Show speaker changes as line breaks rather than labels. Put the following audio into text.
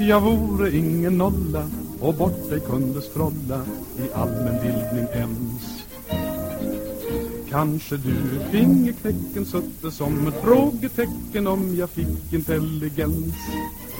Jag vore ingen nolla och bort dig kunde strålla i allmänbildning ens. Kanske du fingerknäcken sutte som ett frågetecken om jag fick intelligens.